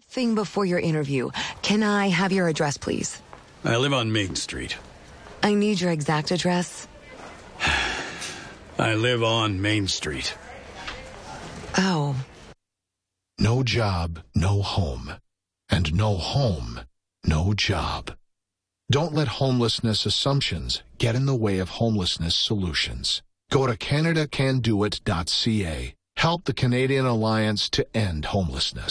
thing before your interview. Can I have your address, please? I live on Main Street. I need your exact address. I live on Main Street. Oh. No job, no home. And no home, no job. Don't let homelessness assumptions get in the way of homelessness solutions. Go to CanadaCanDoIt.ca. Help the Canadian Alliance to End Homelessness.